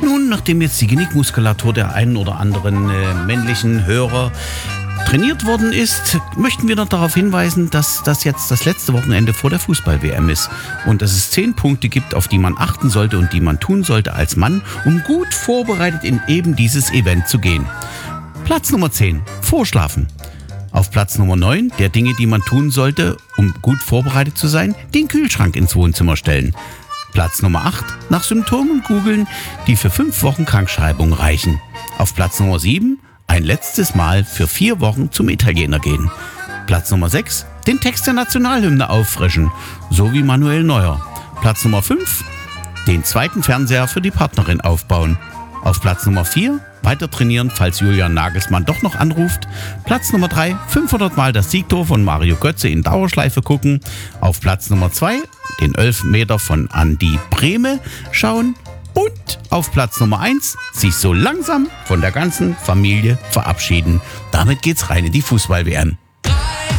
Nun, nachdem jetzt die Genickmuskulatur der einen oder anderen männlichen Hörer trainiert worden ist, möchten wir noch darauf hinweisen, dass das jetzt das letzte Wochenende vor der Fußball-WM ist und dass es 10 Punkte gibt, auf die man achten sollte und die man tun sollte als Mann, um gut vorbereitet in eben dieses Event zu gehen. Platz Nummer 10, Vorschlafen. Auf Platz Nummer 9, der Dinge, die man tun sollte, um gut vorbereitet zu sein, den Kühlschrank ins Wohnzimmer stellen. Platz Nummer 8, nach Symptomen googeln, die für 5 Wochen Krankschreibung reichen. Auf Platz Nummer 7, ein letztes Mal für 4 Wochen zum Italiener gehen. Platz Nummer 6, den Text der Nationalhymne auffrischen, so wie Manuel Neuer. Platz Nummer 5, den zweiten Fernseher für die Partnerin aufbauen. Auf Platz Nummer 4, weiter trainieren, falls Julian Nagelsmann doch noch anruft. Platz Nummer 3, 500 Mal das Siegtor von Mario Götze in Dauerschleife gucken. Auf Platz Nummer 2, den 11 Meter von Andi Brehme schauen. Und auf Platz Nummer 1, sich so langsam von der ganzen Familie verabschieden. Damit geht's rein in die Fußball-WM.